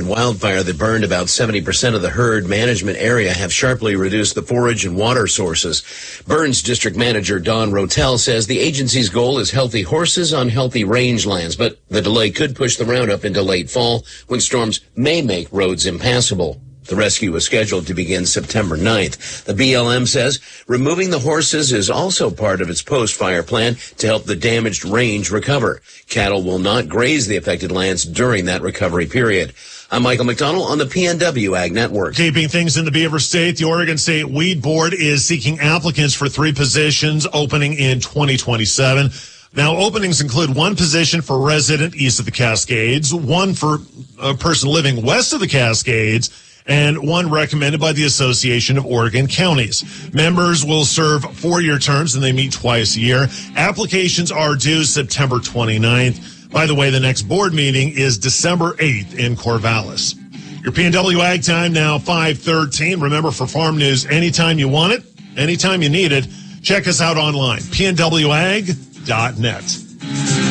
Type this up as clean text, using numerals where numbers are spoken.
Canyon wildfire that burned about 70% of the herd management area have sharply reduced the forage and water sources. Burns District Manager Don Rotel says the agency's goal is healthy horses on healthy rangelands, but the delay could push the roundup into late fall when storms may make roads impassable. The rescue is scheduled to begin September 9th. The BLM says removing the horses is also part of its post-fire plan to help the damaged range recover. Cattle will not graze the affected lands during that recovery period. I'm Michael McDonald on the PNW Ag Network. Keeping things in the Beaver State, the Oregon State Weed Board is seeking applicants for 3 positions opening in 2027. Now, openings include 1 position for resident east of the Cascades, 1 for a person living west of the Cascades, and 1 recommended by the Association of Oregon Counties. Members will serve 4-year terms, and they meet twice a year. Applications are due September 29th. By the way, the next board meeting is December 8th in Corvallis. Your PNW Ag Time now 5:13. Remember, for farm news, anytime you want it, anytime you need it, check us out online, pnwag.net.